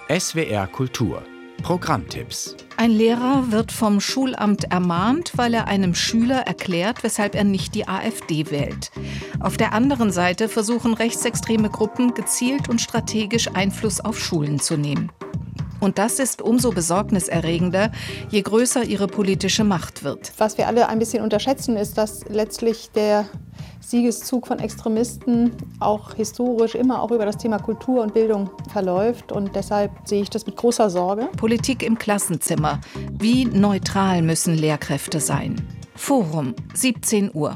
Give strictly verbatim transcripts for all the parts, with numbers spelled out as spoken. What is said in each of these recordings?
S W R Kultur Programmtipps. Ein Lehrer wird vom Schulamt ermahnt, weil er einem Schüler erklärt, weshalb er nicht die AfD wählt. Auf der anderen Seite versuchen rechtsextreme Gruppen gezielt und strategisch Einfluss auf Schulen zu nehmen. Und das ist umso besorgniserregender, je größer ihre politische Macht wird. Was wir alle ein bisschen unterschätzen, ist, dass letztlich der Siegeszug von Extremisten auch historisch immer auch über das Thema Kultur und Bildung verläuft. Und deshalb sehe ich das mit großer Sorge. Politik im Klassenzimmer. Wie neutral müssen Lehrkräfte sein? Forum, siebzehn Uhr.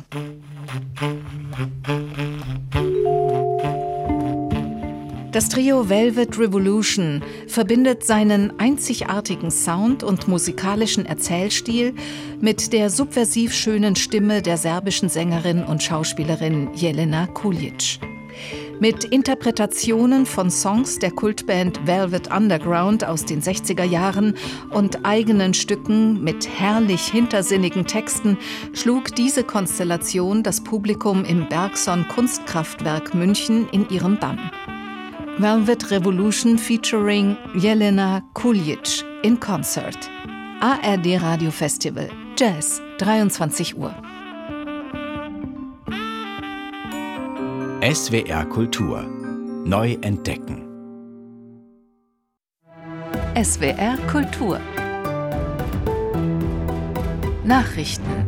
Das Trio Velvet Revolution verbindet seinen einzigartigen Sound und musikalischen Erzählstil mit der subversiv schönen Stimme der serbischen Sängerin und Schauspielerin Jelena Kulic. Mit Interpretationen von Songs der Kultband Velvet Underground aus den sechziger Jahren und eigenen Stücken mit herrlich hintersinnigen Texten schlug diese Konstellation das Publikum im Bergson Kunstkraftwerk München in ihren Bann. Velvet Revolution featuring Jelena Kulic in Concert. A R D Radio Festival. Jazz, dreiundzwanzig Uhr. S W R Kultur. Neu entdecken. S W R Kultur. Nachrichten.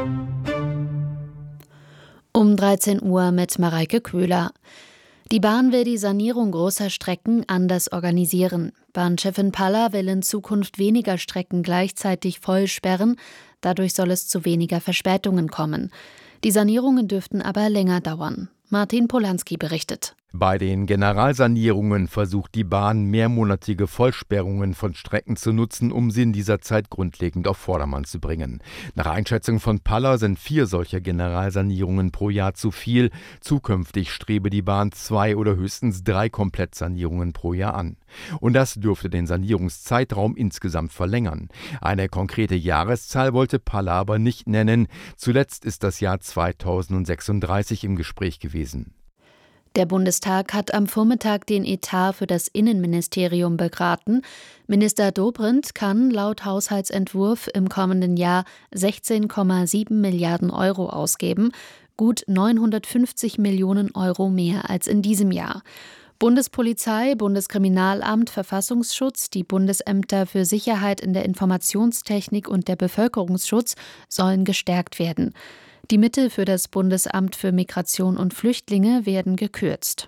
Um dreizehn Uhr mit Mareike Köhler. Die Bahn will die Sanierung großer Strecken anders organisieren. Bahnchefin Palla will in Zukunft weniger Strecken gleichzeitig voll sperren, dadurch soll es zu weniger Verspätungen kommen. Die Sanierungen dürften aber länger dauern. Martin Polanski berichtet. Bei den Generalsanierungen versucht die Bahn, mehrmonatige Vollsperrungen von Strecken zu nutzen, um sie in dieser Zeit grundlegend auf Vordermann zu bringen. Nach Einschätzung von Palla sind vier solcher Generalsanierungen pro Jahr zu viel. Zukünftig strebe die Bahn zwei oder höchstens drei Komplettsanierungen pro Jahr an. Und das dürfte den Sanierungszeitraum insgesamt verlängern. Eine konkrete Jahreszahl wollte Palla aber nicht nennen. Zuletzt ist das Jahr zweitausendsechsunddreißig im Gespräch gewesen. Der Bundestag hat am Vormittag den Etat für das Innenministerium beraten. Minister Dobrindt kann laut Haushaltsentwurf im kommenden Jahr sechzehn Komma sieben Milliarden Euro ausgeben, gut neunhundertfünfzig Millionen Euro mehr als in diesem Jahr. Bundespolizei, Bundeskriminalamt, Verfassungsschutz, die Bundesämter für Sicherheit in der Informationstechnik und der Bevölkerungsschutz sollen gestärkt werden. Die Mittel für das Bundesamt für Migration und Flüchtlinge werden gekürzt.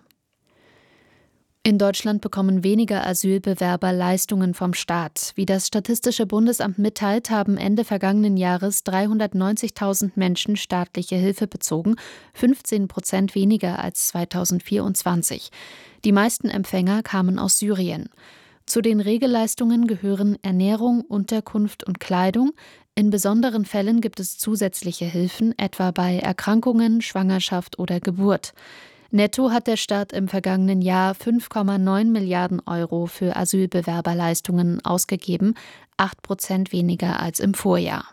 In Deutschland bekommen weniger Asylbewerber Leistungen vom Staat. Wie das Statistische Bundesamt mitteilt, haben Ende vergangenen Jahres dreihundertneunzigtausend Menschen staatliche Hilfe bezogen, fünfzehn Prozent weniger als zweitausendvierundzwanzig. Die meisten Empfänger kamen aus Syrien. Zu den Regelleistungen gehören Ernährung, Unterkunft und Kleidung. In besonderen Fällen gibt es zusätzliche Hilfen, etwa bei Erkrankungen, Schwangerschaft oder Geburt. Netto hat der Staat im vergangenen Jahr fünf Komma neun Milliarden Euro für Asylbewerberleistungen ausgegeben, acht Prozent weniger als im Vorjahr.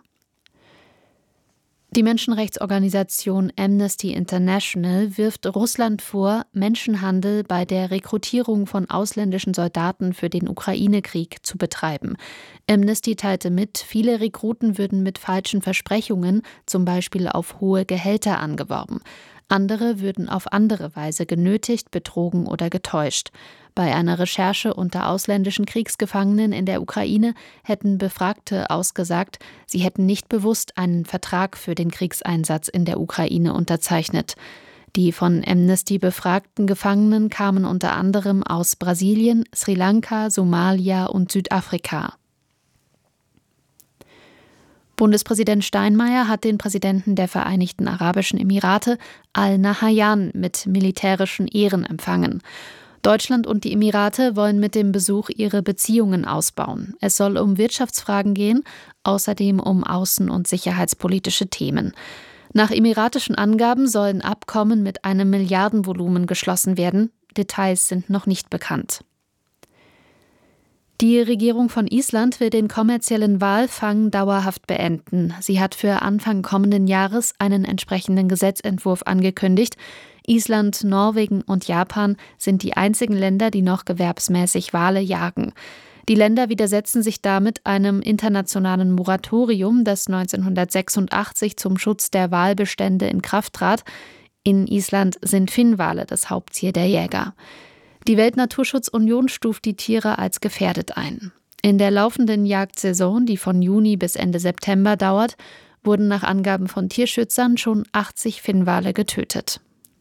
Die Menschenrechtsorganisation Amnesty International wirft Russland vor, Menschenhandel bei der Rekrutierung von ausländischen Soldaten für den Ukraine-Krieg zu betreiben. Amnesty teilte mit, viele Rekruten würden mit falschen Versprechungen, zum Beispiel auf hohe Gehälter, angeworben. Andere würden auf andere Weise genötigt, betrogen oder getäuscht. Bei einer Recherche unter ausländischen Kriegsgefangenen in der Ukraine hätten Befragte ausgesagt, sie hätten nicht bewusst einen Vertrag für den Kriegseinsatz in der Ukraine unterzeichnet. Die von Amnesty befragten Gefangenen kamen unter anderem aus Brasilien, Sri Lanka, Somalia und Südafrika. Bundespräsident Steinmeier hat den Präsidenten der Vereinigten Arabischen Emirate Al-Nahyan mit militärischen Ehren empfangen. Deutschland und die Emirate wollen mit dem Besuch ihre Beziehungen ausbauen. Es soll um Wirtschaftsfragen gehen, außerdem um außen- und sicherheitspolitische Themen. Nach emiratischen Angaben sollen Abkommen mit einem Milliardenvolumen geschlossen werden. Details sind noch nicht bekannt. Die Regierung von Island will den kommerziellen Walfang dauerhaft beenden. Sie hat für Anfang kommenden Jahres einen entsprechenden Gesetzentwurf angekündigt. Island, Norwegen und Japan sind die einzigen Länder, die noch gewerbsmäßig Wale jagen. Die Länder widersetzen sich damit einem internationalen Moratorium, das neunzehnhundertsechsundachtzig zum Schutz der Walbestände in Kraft trat. In Island sind Finnwale das Hauptziel der Jäger. Die Weltnaturschutzunion stuft die Tiere als gefährdet ein. In der laufenden Jagdsaison, die von Juni bis Ende September dauert, wurden nach Angaben von Tierschützern schon achtzig Finnwale getötet.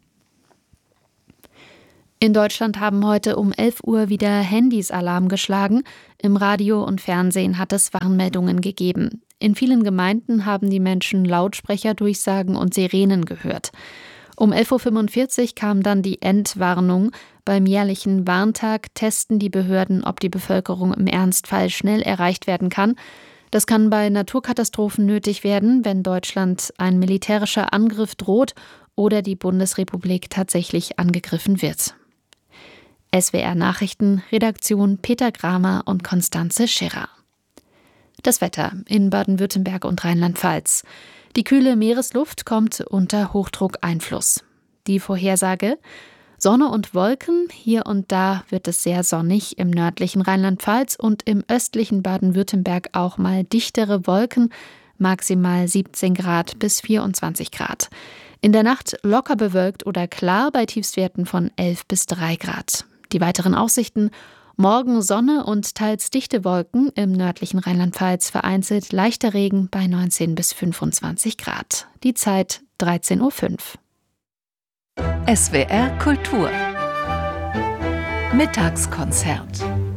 In Deutschland haben heute um elf Uhr wieder Handys Alarm geschlagen. Im Radio und Fernsehen hat es Warnmeldungen gegeben. In vielen Gemeinden haben die Menschen Lautsprecherdurchsagen und Sirenen gehört. Um elf Uhr fünfundvierzig kam dann die Endwarnung. Beim jährlichen Warntag testen die Behörden, ob die Bevölkerung im Ernstfall schnell erreicht werden kann. Das kann bei Naturkatastrophen nötig werden, wenn Deutschland ein militärischer Angriff droht oder die Bundesrepublik tatsächlich angegriffen wird. S W R Nachrichten, Redaktion Peter Gramer und Konstanze Schirrer. Das Wetter in Baden-Württemberg und Rheinland-Pfalz. Die kühle Meeresluft kommt unter Hochdruckeinfluss. Die Vorhersage: Sonne und Wolken, hier und da wird es sehr sonnig, im nördlichen Rheinland-Pfalz und im östlichen Baden-Württemberg auch mal dichtere Wolken, maximal siebzehn Grad bis vierundzwanzig Grad. In der Nacht locker bewölkt oder klar bei Tiefstwerten von elf bis drei Grad. Die weiteren Aussichten: Morgen Sonne und teils dichte Wolken, im nördlichen Rheinland-Pfalz vereinzelt leichter Regen bei neunzehn bis fünfundzwanzig Grad. Die Zeit dreizehn Uhr fünf. S W R Kultur Mittagskonzert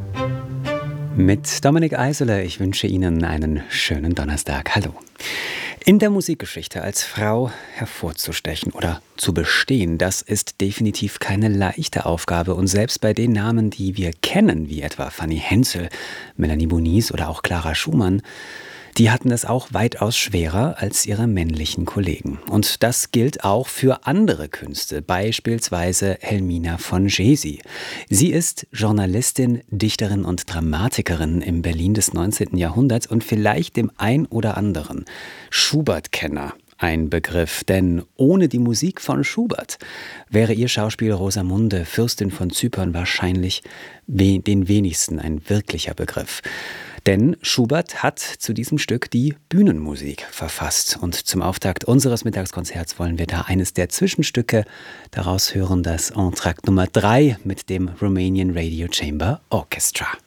mit Dominik Eisele. Ich wünsche Ihnen einen schönen Donnerstag. Hallo. In der Musikgeschichte als Frau hervorzustechen oder zu bestehen, das ist definitiv keine leichte Aufgabe. Und selbst bei den Namen, die wir kennen, wie etwa Fanny Hensel, Melanie Bonis oder auch Clara Schumann, die hatten es auch weitaus schwerer als ihre männlichen Kollegen. Und das gilt auch für andere Künste, beispielsweise Helmina von Jesi. Sie ist Journalistin, Dichterin und Dramatikerin im Berlin des neunzehnten Jahrhunderts und vielleicht dem ein oder anderen Schubert-Kenner ein Begriff, denn ohne die Musik von Schubert wäre ihr Schauspiel Rosamunde, Fürstin von Zypern, wahrscheinlich we- den wenigsten ein wirklicher Begriff. Denn Schubert hat zu diesem Stück die Bühnenmusik verfasst. Und zum Auftakt unseres Mittagskonzerts wollen wir da eines der Zwischenstücke daraus hören, das Entracte Nummer drei mit dem Romanian Radio Chamber Orchestra.